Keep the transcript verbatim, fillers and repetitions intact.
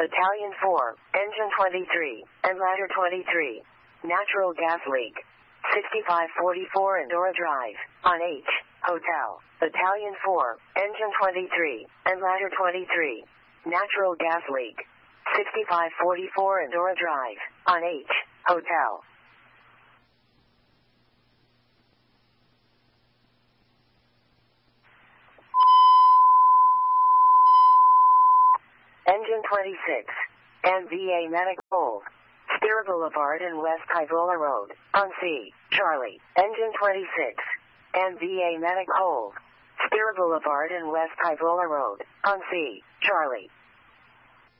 Battalion four, Engine twenty-three, and Ladder twenty-three. Natural gas leak. sixty-five forty-four Endora Drive, on H, Hotel. Battalion four, Engine twenty-three, and Ladder twenty-three. Natural gas leak. sixty-five forty-four Endora Drive, on H, Hotel. Engine twenty-six, N V A Medic Hold. Spear Boulevard and West Ivola Road, on C, Charlie. Engine twenty-six, N V A Medic Hold. Spear Boulevard and West Ivola Road, on C, Charlie.